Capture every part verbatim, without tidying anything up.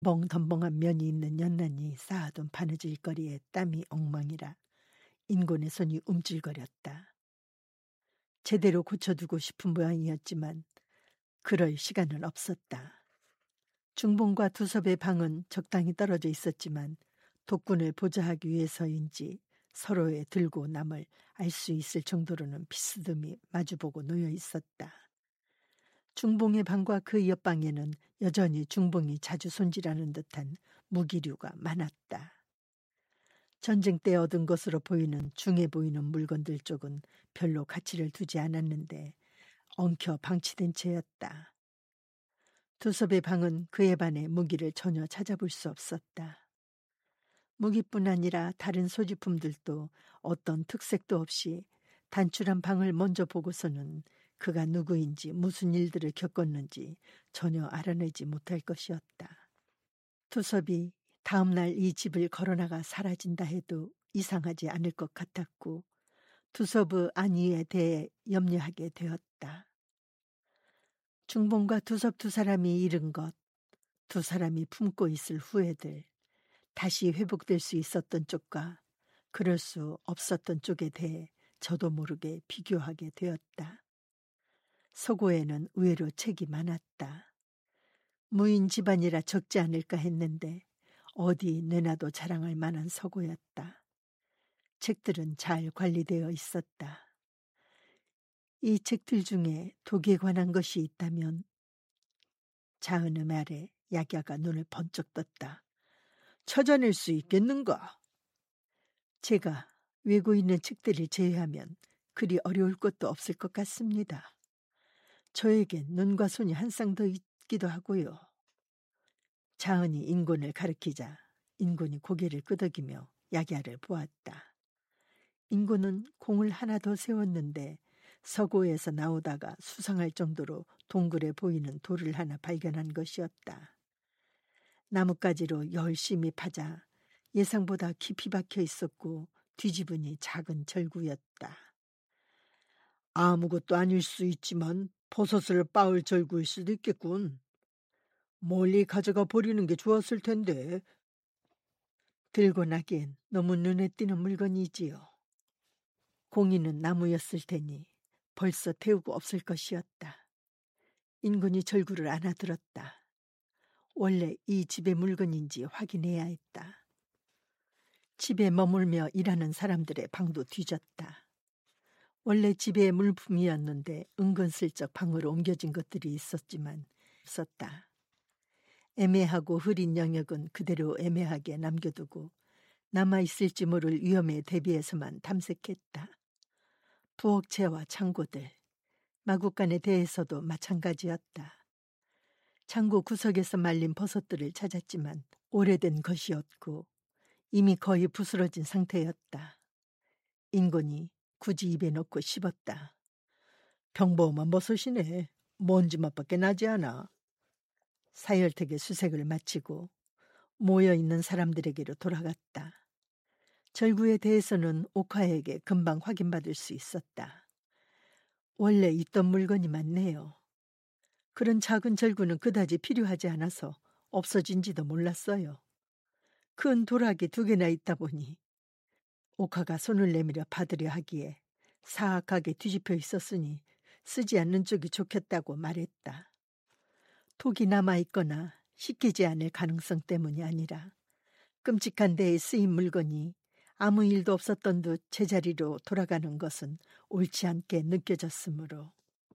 멍덤벙한 면이 있는 연난이 쌓아둔 바느질 거리에 땀이 엉망이라 인곤의 손이 움찔거렸다. 제대로 고쳐두고 싶은 모양이었지만 그럴 시간은 없었다. 중봉과 두섭의 방은 적당히 떨어져 있었지만 독군을 보좌하기 위해서인지 서로의 들고 남을 알 수 있을 정도로는 비스듬히 마주보고 놓여 있었다. 중봉의 방과 그 옆방에는 여전히 중봉이 자주 손질하는 듯한 무기류가 많았다. 전쟁 때 얻은 것으로 보이는 중해 보이는 물건들 쪽은 별로 가치를 두지 않았는데 엉켜 방치된 채였다. 두섭의 방은 그에 반해 무기를 전혀 찾아볼 수 없었다. 무기뿐 아니라 다른 소지품들도 어떤 특색도 없이 단출한 방을 먼저 보고서는 그가 누구인지 무슨 일들을 겪었는지 전혀 알아내지 못할 것이었다. 두섭이 다음 날 이 집을 걸어나가 사라진다 해도 이상하지 않을 것 같았고 두섭의 안위에 대해 염려하게 되었다. 중봉과 두섭 두 사람이 잃은 것, 두 사람이 품고 있을 후회들, 다시 회복될 수 있었던 쪽과 그럴 수 없었던 쪽에 대해 저도 모르게 비교하게 되었다. 서고에는 의외로 책이 많았다. 무인 집안이라 적지 않을까 했는데 어디 내놔도 자랑할 만한 서고였다. 책들은 잘 관리되어 있었다. 이 책들 중에 독에 관한 것이 있다면 자은의 말에 약야가 눈을 번쩍 떴다. 찾아낼 수 있겠는가? 제가 외고 있는 책들을 제외하면 그리 어려울 것도 없을 것 같습니다. 저에겐 눈과 손이 한 쌍 더 있기도 하고요. 자은이 인곤을 가리키자 인곤이 고개를 끄덕이며 약야를 보았다. 인곤은 공을 하나 더 세웠는데 서고에서 나오다가 수상할 정도로 동글해 보이는 돌을 하나 발견한 것이었다. 나뭇가지로 열심히 파자 예상보다 깊이 박혀 있었고 뒤집으니 작은 절구였다. 아무것도 아닐 수 있지만 버섯을 빻을 절구일 수도 있겠군. 멀리 가져가 버리는 게 좋았을 텐데. 들고 나기엔 너무 눈에 띄는 물건이지요. 공이는 나무였을 테니 벌써 태우고 없을 것이었다. 인군이 절구를 안아들었다. 원래 이 집의 물건인지 확인해야 했다. 집에 머물며 일하는 사람들의 방도 뒤졌다. 원래 집의 물품이었는데 은근슬쩍 방으로 옮겨진 것들이 있었지만 없었다. 애매하고 흐린 영역은 그대로 애매하게 남겨두고 남아있을지 모를 위험에 대비해서만 탐색했다. 부엌채와 창고들, 마구간에 대해서도 마찬가지였다. 창고 구석에서 말린 버섯들을 찾았지만 오래된 것이었고 이미 거의 부스러진 상태였다. 인곤이 굳이 입에 넣고 씹었다. 평범한 버섯이네. 먼지 맛밖에 나지 않아. 사열택의 수색을 마치고 모여있는 사람들에게로 돌아갔다. 절구에 대해서는 옥화에게 금방 확인받을 수 있었다. 원래 있던 물건이 많네요. 그런 작은 절구는 그다지 필요하지 않아서 없어진지도 몰랐어요. 큰 도락이 두 개나 있다 보니 옥화가 손을 내밀어 받으려 하기에 사악하게 뒤집혀 있었으니 쓰지 않는 쪽이 좋겠다고 말했다. 독이 남아있거나 씻기지 않을 가능성 때문이 아니라 끔찍한 데에 쓰인 물건이 아무 일도 없었던 듯 제자리로 돌아가는 것은 옳지 않게 느껴졌으므로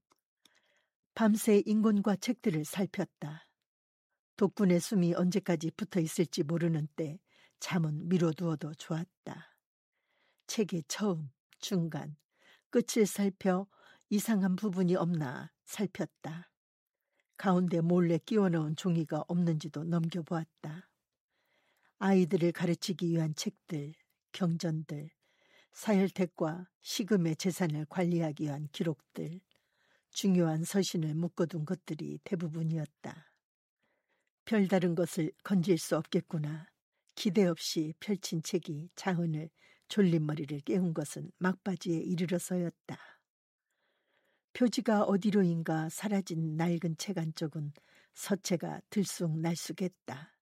밤새 인곤과 책들을 살폈다. 독군의 숨이 언제까지 붙어 있을지 모르는 때 잠은 미뤄두어도 좋았다. 책의 처음, 중간, 끝을 살펴 이상한 부분이 없나 살폈다. 가운데 몰래 끼워넣은 종이가 없는지도 넘겨보았다. 아이들을 가르치기 위한 책들, 경전들, 사혈택과 시금의 재산을 관리하기 위한 기록들, 중요한 서신을 묶어둔 것들이 대부분이었다. 별다른 것을 건질 수 없겠구나. 기대 없이 펼친 책이 자은을 졸린머리를 깨운 것은 막바지에 이르러서였다. 표지가 어디로인가 사라진 낡은 책 안쪽은 서체가 들쑥날쑥했다.